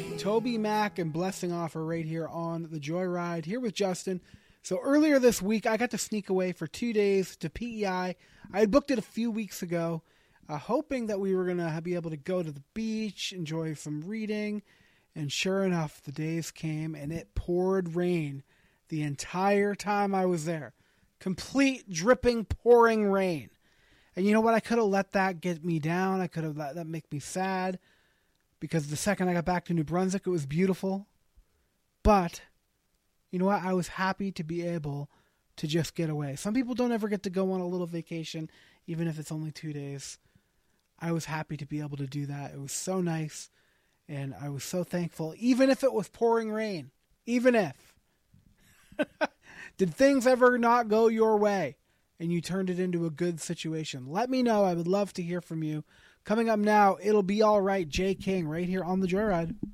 Toby Mac and Blessing Offer right here on the Joyride, here with Justin. So earlier this week, I got to sneak away for 2 days to PEI. I had booked it a few weeks ago, hoping that we were going to be able to go to the beach, enjoy some reading. And sure enough, the days came and it poured rain the entire time I was there. Complete dripping, pouring rain. And you know what? I could have let that get me down. I could have let that make me sad. Because the second I got back to New Brunswick, it was beautiful. But, you know what? I was happy to be able to just get away. Some people don't ever get to go on a little vacation, even if it's only 2 days. I was happy to be able to do that. It was so nice. And I was so thankful, even if it was pouring rain. Even if. Did things ever not go your way and you turned it into a good situation? Let me know. I would love to hear from you. Coming up now, It'll Be All Right, Jay King, right here on The Joyride.